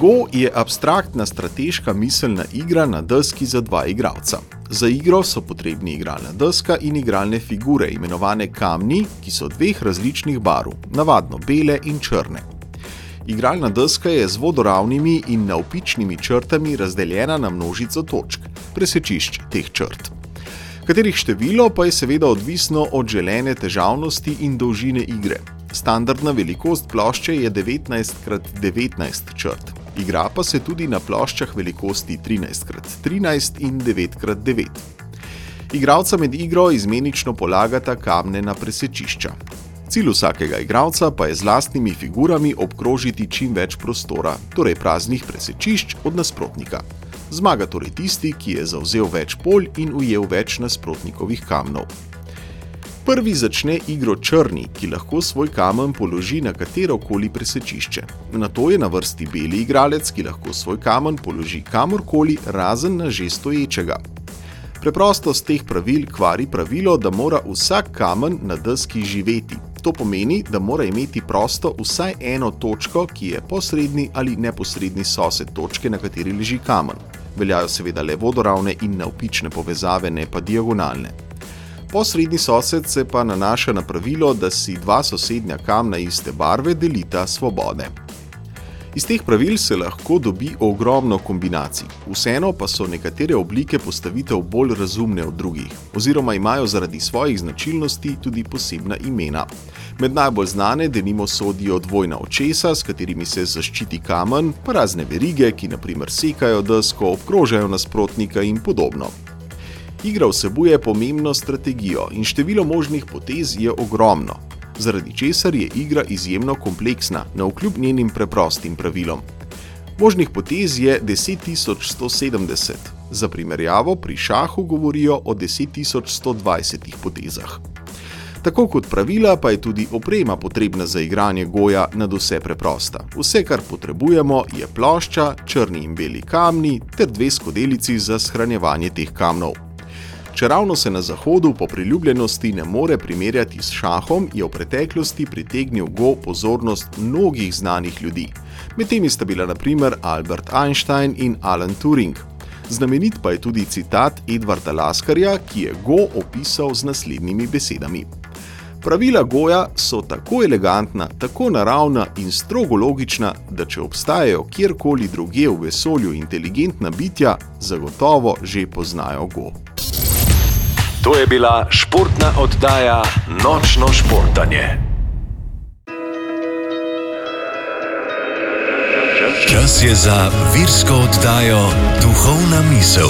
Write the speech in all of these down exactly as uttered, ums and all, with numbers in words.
Go je abstraktna strateška miselna igra na deski za dva igralca. Za igro so potrebni igralna deska in igralne figure, imenovane kamni, ki so dveh različnih barv, navadno bele in črne. Igralna deska je z vodoravnimi in navpičnimi črtami razdeljena na množico točk, presečišč teh črt, katerih število pa je seveda odvisno od želene težavnosti in dolžine igre. Standardna velikost plošče je devetnajst krat devetnajst črt. Igra pa se tudi na ploščah velikosti trinajst krat trinajst in devet krat devet. Igralca med igro izmenično polagata kamne na presečišča. Cilj vsakega igralca pa je z lastnimi figurami obkrožiti čim več prostora, torej praznih presečišč od nasprotnika. Zmaga torej tisti, ki je zavzel več polj in ujel več nasprotnikovih kamnov. Prvi začne igro črni, ki lahko svoj kamen položi na katerokoli presečišče. Nato je na vrsti beli igralec, ki lahko svoj kamen položi kamorkoli, razen na že stoječega. Preprostost teh pravil kvari pravilo, da mora vsak kamen na deski živeti. To pomeni, da mora imeti prosto vsaj eno točko, ki je posredni ali neposredni sosed točke, na kateri leži kamen. Veljajo seveda le vodoravne in navpične povezave, ne pa diagonalne. Posredni sosed se pa nanaša na pravilo, da si dva sosednja kamna iste barve delita svobode. Iz teh pravil se lahko dobi ogromno kombinacij, vseeno pa so nekatere oblike postavitev bolj razumne od drugih, oziroma imajo zaradi svojih značilnosti tudi posebna imena. Med najbolj znane denimo sodijo dvojna očesa, s katerimi se zaščiti kamen, pa razne verige, ki na primer sekajo desko, obkrožajo nasprotnika in podobno. Igra vsebuje pomembno strategijo in število možnih potez je ogromno, zaradi česar je igra izjemno kompleksna, navkljub njenim preprostim pravilom. Možnih potez je deset tisoč sto sedemdeset, za primerjavo pri šahu govorijo o deset tisoč sto dvajsetih potezah. Tako kot pravila pa je tudi oprema potrebna za igranje goja nadvse preprosta. Vse, kar potrebujemo, je plošča, črni in beli kamni ter dve skodelici za shranjevanje teh kamnov. Čeravno se na zahodu po priljubljenosti ne more primerjati s šahom, je v preteklosti pritegnil Go pozornost mnogih znanih ljudi. Med temi sta bila na primer Albert Einstein in Alan Turing. Znamenit pa je tudi citat Edvarda Laskarja, ki je Go opisal z naslednjimi besedami. Pravila Goja so tako elegantna, tako naravna in strogo logična, da če obstajajo kjerkoli drugje v vesolju inteligentna bitja, zagotovo že poznajo Go. To je bila športna oddaja Nočno športanje. Čas je za virsko oddajo Duhovna misel.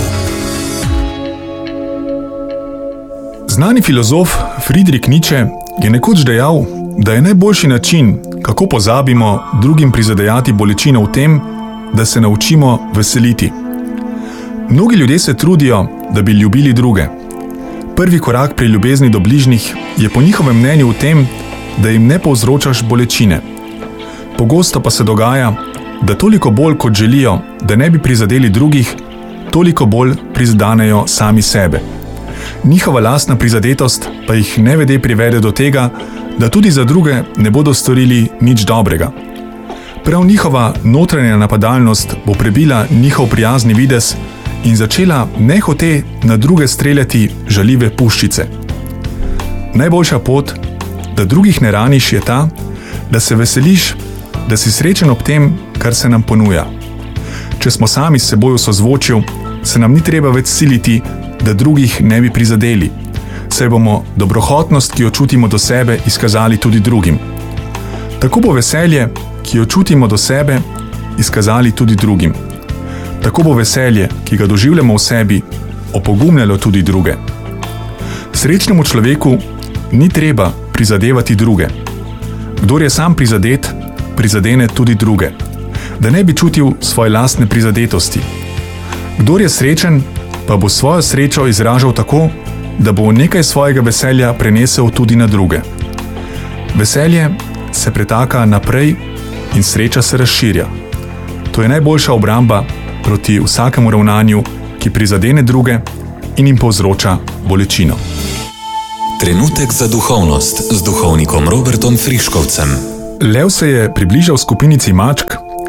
Znani filozof Friedrich Nietzsche je nekoč dejal, da je najboljši način, kako pozabimo drugim prizadejati bolečino v tem, da se naučimo veseliti. Mnogi ljudje se trudijo, da bi ljubili druge. Prvi korak pri ljubezni do bližnjih je po njihovem mnenju v tem, da jim ne povzročaš bolečine. Pogosto pa se dogaja, da toliko bolj kot želijo, da ne bi prizadeli drugih, toliko bolj prizadenejo sami sebe. Njihova lastna prizadetost pa jih nevede privede do tega, da tudi za druge ne bodo storili nič dobrega. Prav njihova notranja napadalnost bo prebila njihov prijazni videz in začela nehote na druge streljati žaljive puščice. Najboljša pot, da drugih ne raniš, je ta, da se veseliš, da si srečen ob tem, kar se nam ponuja. Če smo sami s seboj v sozvočju, se nam ni treba več siliti, da drugih ne bi prizadeli, saj bomo dobrohotnost, ki jo čutimo do sebe, izkazali tudi drugim. Tako bo veselje, ki jo čutimo do sebe, izkazali tudi drugim. Tako bo veselje, ki ga doživljamo v sebi, opogumljalo tudi druge. Srečnemu človeku ni treba prizadevati druge. Kdor je sam prizadet, prizadene tudi druge, da ne bi čutil svoje lastne prizadetosti. Kdor je srečen, pa bo svojo srečo izražal tako, da bo nekaj svojega veselja prenesel tudi na druge. Veselje se pretaka naprej in sreča se razširja. To je najboljša obramba proti vsakemu ravnanju, ki prizadene druge in jim povzroča bolečino. Trenutek za duhovnost z duhovnikom Robertom Friškovcem. Lev se je približal skupinici mačk,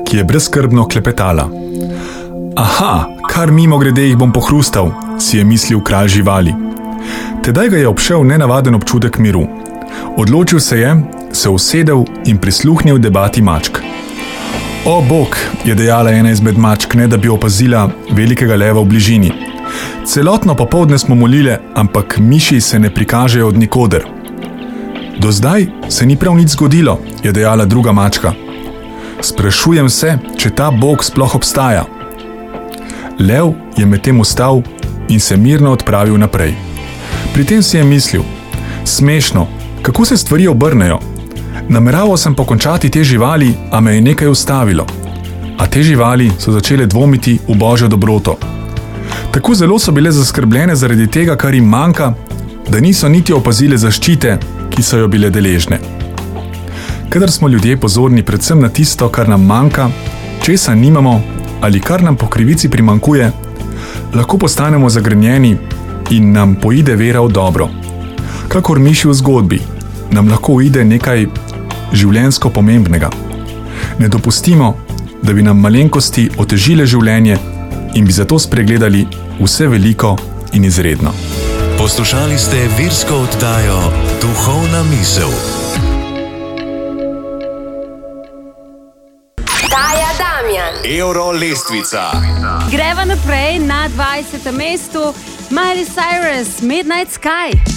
ki je brezskrbno klepetala. Aha, kar mimo grede jih bom pohrustal, si je mislil kralj živali. Tedaj ga je obšel nenavaden občutek miru. Odločil se je, se usedel in prisluhnil debati mačk. O, bog, je dejala ena izmed mačk, ne da bi opazila velikega leva v bližini. Celotno popoldne smo molile, ampak miši se ne prikažejo od nikoder. Do zdaj se ni prav nič zgodilo, je dejala druga mačka. Sprašujem se, če ta bog sploh obstaja. Lev je medtem ustal in se mirno odpravil naprej. Pri tem si je mislil, smešno, kako se stvari obrnejo. Nameraval sem pokončati te živali, a me je nekaj ustavilo. A te živali so začele dvomiti v božjo dobroto. Tako zelo so bile zaskrbljene zaradi tega, kar jim manjka, da niso niti opazile zaščite, ki so jo bile deležne. Kadar smo ljudje pozorni predvsem na tisto, kar nam manjka, česa nimamo ali kar nam po krivici primanjkuje, lahko postanemo zagrnjeni in nam poide vera v dobro. Kakor miši v zgodbi, nam lahko uide nekaj življenjsko pomembnega. Ne dopustimo, da bi nam malenkosti otežile življenje in bi zato spregledali vse veliko in izredno. Poslušali ste virsko oddajo Duhovna misel. Taja Damjan. Euro lestvica. Greva naprej na dvajsetem mestu. Miley Cyrus, Midnight Sky.